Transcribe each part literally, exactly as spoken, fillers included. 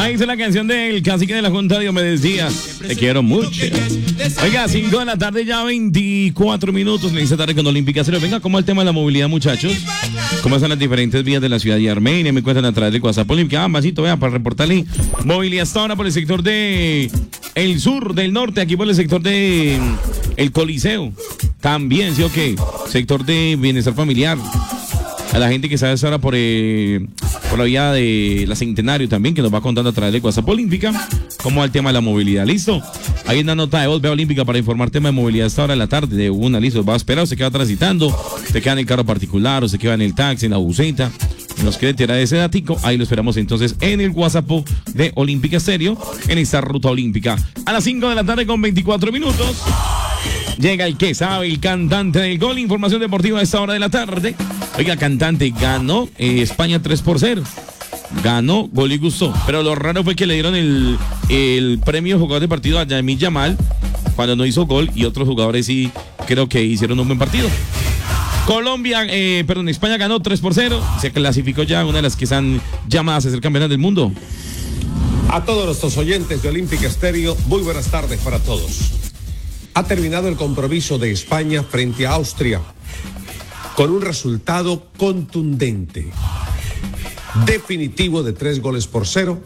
Ahí está la canción del cacique de la Junta, Diomedes Díaz. Te quiero mucho. Oiga, cinco de la tarde, ya veinticuatro minutos en esta tarde con Olímpica Estéreo. Venga, ¿cómo es el tema de la movilidad, muchachos? ¿Cómo están las diferentes vías de la ciudad de Armenia? Me cuentan a través de WhatsApp Olímpica. Ah, masito, vea, para reportarle movilidad hasta ahora por el sector de el sur, del norte, aquí por el sector de el Coliseo. También, ¿sí o qué? Sector de bienestar familiar. A la gente que sabe ahora por, eh, por la vía de la Centenario también, que nos va contando a través de WhatsApp Olímpica cómo va el tema de la movilidad. ¿Listo? Hay una nota de voz, Vea Olímpica, para informar tema de movilidad hasta ahora de la tarde. De una, listo, va a esperar, o se queda transitando, se queda en el carro particular, o se queda en el taxi, en la buseta. Nos quiere tirar ese datico, ahí lo esperamos entonces en el WhatsApp de Olímpica Estéreo, en esta ruta olímpica. A las cinco de la tarde con veinticuatro minutos. Llega el que sabe, el cantante del gol. Información deportiva a esta hora de la tarde. Oiga, cantante, ganó eh, España tres por cero. Ganó, gol y gustó. Pero lo raro fue que le dieron el, el premio jugador de partido a Yamil Yamal cuando no hizo gol, y otros jugadores sí creo que hicieron un buen partido. Colombia, eh, perdón, España ganó tres por cero. Se clasificó ya, una de las que están llamadas a ser campeonas del mundo. A todos nuestros oyentes de Olímpica Estéreo, muy buenas tardes para todos. Ha terminado el compromiso de España frente a Austria con un resultado contundente, definitivo, de tres goles por cero,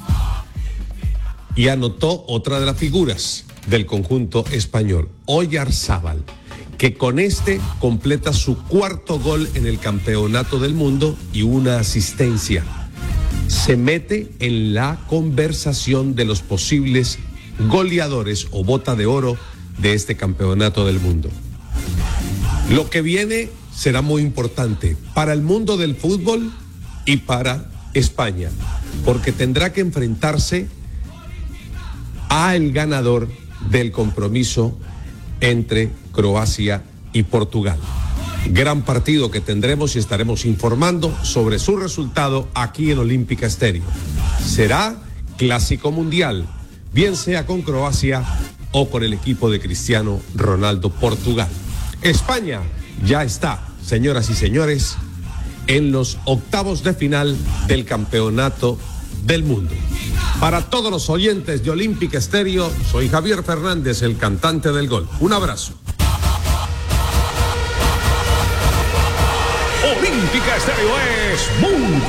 y anotó otra de las figuras del conjunto español, Oyarzábal, que con este completa su cuarto gol en el campeonato del mundo y una asistencia. Se mete en la conversación de los posibles goleadores o bota de oro de este campeonato del mundo. Lo que viene será muy importante para el mundo del fútbol y para España, porque tendrá que enfrentarse al ganador del compromiso entre Croacia y Portugal. Gran partido que tendremos y estaremos informando sobre su resultado aquí en Olímpica Estéreo. Será clásico mundial, bien sea con Croacia o con el equipo de Cristiano Ronaldo, Portugal. España ya está, señoras y señores, en los octavos de final del campeonato del mundo. Para todos los oyentes de Olímpica Estéreo, soy Javier Fernández, el cantante del gol. Un abrazo. Olímpica Estéreo es mundo.